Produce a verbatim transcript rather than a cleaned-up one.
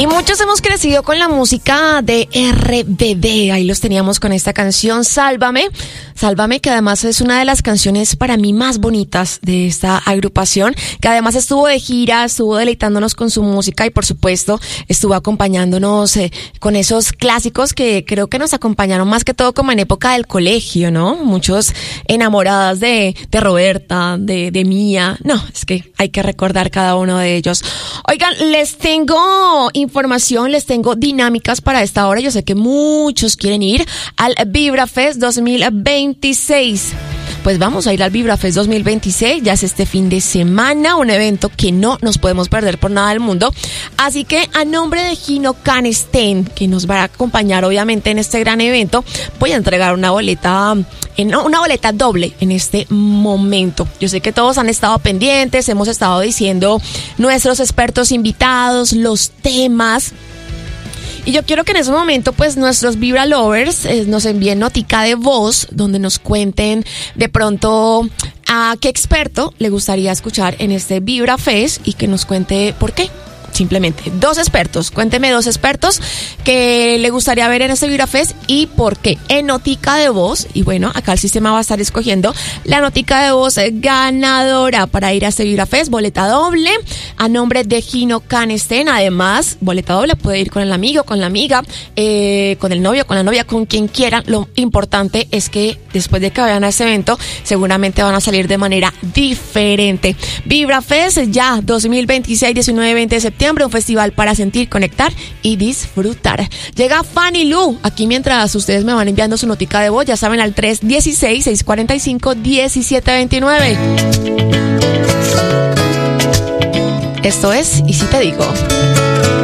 Y muchos hemos crecido con la música de R B D. Ahí los teníamos con esta canción, Sálvame. Sálvame, que además es una de las canciones para mí más bonitas de esta agrupación, que además estuvo de gira, estuvo deleitándonos con su música y por supuesto estuvo acompañándonos eh, con esos clásicos que creo que nos acompañaron más que todo como en época del colegio, ¿no? Muchos enamoradas de, de Roberta, de, de Mía. No, es que hay que recordar cada uno de ellos. Oigan, les tengo información, les tengo dinámicas para esta hora. Yo sé que muchos quieren ir al VibraFest dos mil veintiséis. Pues vamos a ir al VibraFest dos mil veintiséis, ya es este fin de semana, un evento que no nos podemos perder por nada del mundo. Así que a nombre de Gino Canestén, que nos va a acompañar obviamente en este gran evento, voy a entregar una boleta, una boleta doble en este momento. Yo sé que todos han estado pendientes, hemos estado diciendo nuestros expertos invitados, los temas. Y yo quiero que en ese momento, pues, nuestros Vibra Lovers eh, nos envíen notica de voz, donde nos cuenten de pronto a qué experto le gustaría escuchar en este Vibra Fest y que nos cuente por qué. Simplemente, dos expertos, cuénteme dos expertos que le gustaría ver en este VibraFest y por qué, en notica de voz. Y bueno, acá el sistema va a estar escogiendo la notica de voz ganadora para ir a este VibraFest, boleta doble a nombre de Gino Canestén. Además, boleta doble puede ir con el amigo, con la amiga, eh, con el novio, con la novia, con quien quieran. Lo importante es que después de que vayan a este evento, seguramente van a salir de manera diferente. VibraFest ya dos mil veintiséis, diecinueve, veinte de septiembre. Un festival para sentir, conectar y disfrutar. Llega Fanny Lu, aquí mientras ustedes me van enviando su notica de voz, ya saben, al tres uno seis, seis cuatro cinco, uno siete dos nueve. Esto es Y Si Te Digo.